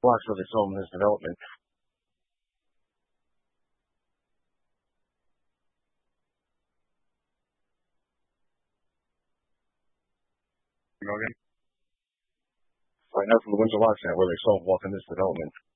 blocks of its own this development. Right now from the Windsor Lock Center where they saw walk in this development.